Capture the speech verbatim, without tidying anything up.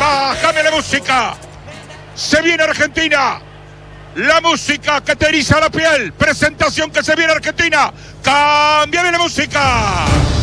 ¡Bájame la música! Se viene Argentina. La música que te eriza la piel. Presentación que se viene Argentina. ¡Cámbiame la música!